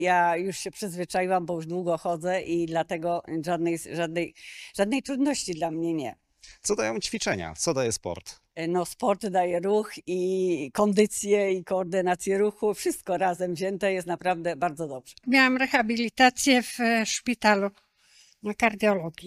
Ja już się przyzwyczaiłam, bo już długo chodzę i dlatego żadnej trudności dla mnie nie. Co dają ćwiczenia? Co daje sport? No, sport daje ruch i kondycję, i koordynację ruchu. Wszystko razem wzięte jest naprawdę bardzo dobrze. Miałam rehabilitację w szpitalu na kardiologii.